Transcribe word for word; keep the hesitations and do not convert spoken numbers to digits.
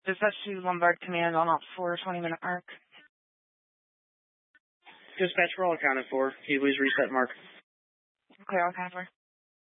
Dispatch to Lombard Command on ops for twenty minute mark. Dispatch, we're all accounted for. Can you please reset mark? Clear all accounted for.